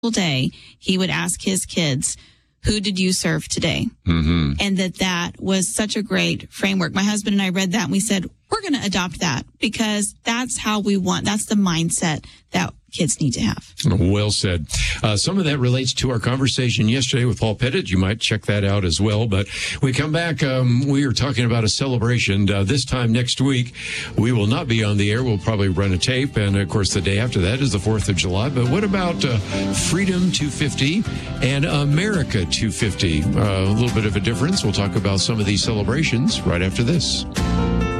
day, he would ask his kids, who did you serve today? Mm-hmm. And that was such a great framework. My husband and I read that and we said, we're going to adopt that because that's how we want, that's the mindset that kids need to have. Well said. Some of that relates to our conversation yesterday with Paul Pettit. You might check that out as well. But we come back, we are talking about a celebration. This time next week, we will not be on the air. We'll probably run a tape. And, of course, the day after that is the 4th of July. But what about Freedom 250 and America 250? A little bit of a difference. We'll talk about some of these celebrations right after this.